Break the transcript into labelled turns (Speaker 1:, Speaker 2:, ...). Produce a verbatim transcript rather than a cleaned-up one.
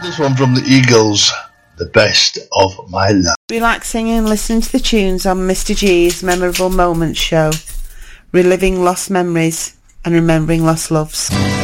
Speaker 1: This one from the Eagles, The Best of My Love.
Speaker 2: Relaxing and listening to the tunes on Mister G's Memorable Moments show, reliving lost memories and remembering lost loves.